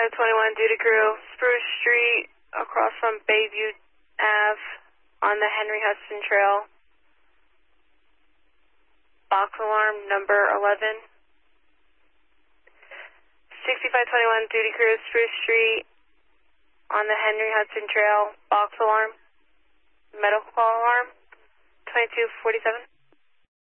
6521 duty crew, Spruce Street, across from Bayview Ave, on the Henry Hudson Trail. Box alarm number 11. 6521 duty crew, Spruce Street, on the Henry Hudson Trail. Box alarm, medical call alarm, 2247.